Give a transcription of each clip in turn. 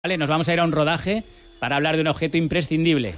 Vale, nos vamos a ir a un rodaje para hablar de un objeto imprescindible.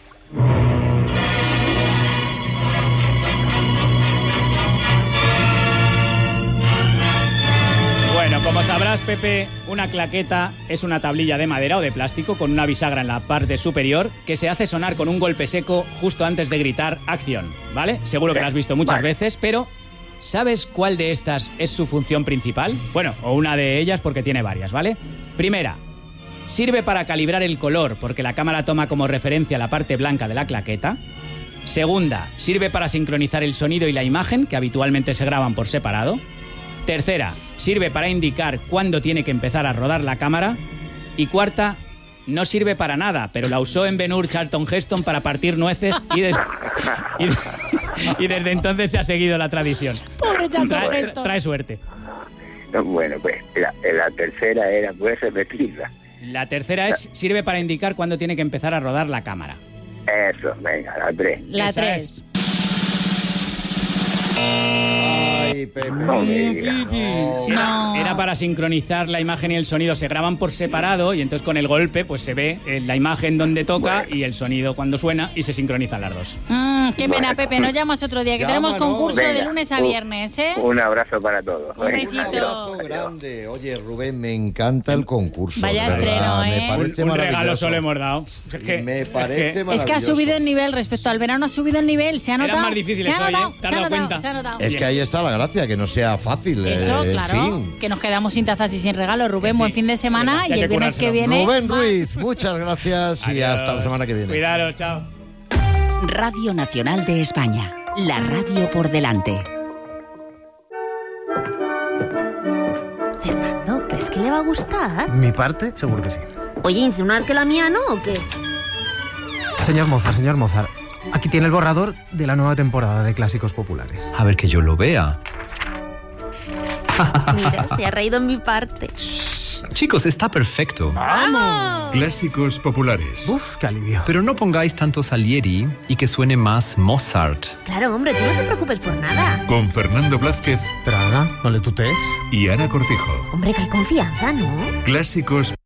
Bueno, como sabrás, Pepe, una claqueta es una tablilla de madera o de plástico con una bisagra en la parte superior que se hace sonar con un golpe seco justo antes de gritar acción, ¿vale? Seguro que lo has visto muchas veces, pero ¿sabes cuál de estas es su función principal? Bueno, o una de ellas porque tiene varias, ¿vale? Primera, sirve para calibrar el color porque la cámara toma como referencia la parte blanca de la claqueta. Segunda, sirve para sincronizar el sonido y la imagen que habitualmente se graban por separado. Tercera, sirve para indicar cuándo tiene que empezar a rodar la cámara. Y cuarta, no sirve para nada, pero la usó en Ben-Hur Charlton Heston para partir nueces y desde entonces se ha seguido la tradición. Pobre Charlton Heston. Trae suerte. Bueno, pues la tercera era, ¿puedes repetirla? La tercera sirve para indicar cuándo tiene que empezar a rodar la cámara. Eso, venga, la 3. La 3. Ay, Pepe. No me digas. No. Era para sincronizar la imagen y el sonido. Se graban por separado y entonces con el golpe pues se ve la imagen donde toca y el sonido cuando suena y se sincronizan las dos. Qué pena, Pepe, nos llamas otro día, que tenemos concurso Venga, de lunes a viernes, ¿eh? Un abrazo para todos. Un besito. Un abrazo grande. Oye, Rubén, me encanta el concurso. Vaya de verdad. estreno, ¿eh? Me parece Un maravilloso. regalo solo hemos dado. Me parece maravilloso. Es que ha subido el nivel respecto al verano, ha subido el nivel, se ha notado. Eran más difíciles hoy, ¿eh? ¿Te has dado cuenta? Se ha notado. Es que ahí está la gracia, que no sea fácil. Eso, en claro, fin. que nos quedamos sin tazas y sin regalo. Rubén, Que sí. buen fin de semana Que y el viernes que viene... Rubén Ruiz, muchas gracias y Adiós. hasta la semana que viene. Cuidaros, chao. Radio Nacional de España. La radio por delante. Fernando, ¿crees que le va a gustar? ¿Mi parte? Seguro que sí. Oye, ¿insinúas que la mía no o qué? Señor Mozart, aquí tiene el borrador de la nueva temporada de Clásicos Populares. A ver que yo lo vea. Mira, se ha reído en mi parte. Chicos, está perfecto. ¡Vamos! Clásicos populares. Uf, qué alivio. Pero no pongáis tanto Salieri y que suene más Mozart. Claro, hombre, tú no te preocupes por nada. Con Fernando Blázquez Pero Ana, no le tutees. y Ana Cortijo. Hombre, que hay confianza, ¿no? Clásicos